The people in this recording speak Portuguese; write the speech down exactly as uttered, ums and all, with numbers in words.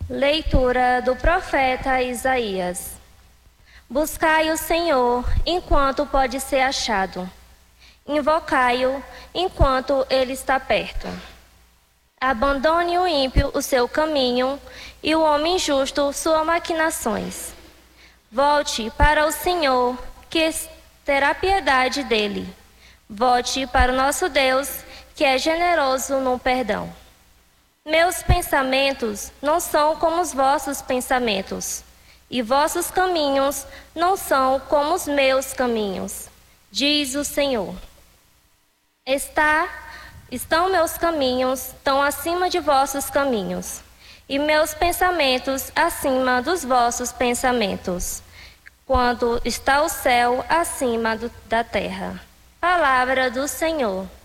Leitura do profeta Isaías. Buscai o Senhor enquanto pode ser achado. Invocai-o enquanto ele está perto. Abandone o ímpio o seu caminho e o homem justo suas maquinações. Volte para o Senhor, que terá piedade dele. Volte para o nosso Deus, que é generoso no perdão. Meus pensamentos não são como os vossos pensamentos, e vossos caminhos não são como os meus caminhos, diz o Senhor. Está, estão meus caminhos tão acima de vossos caminhos, e meus pensamentos acima dos vossos pensamentos, quando está o céu acima do, da terra. Palavra do Senhor.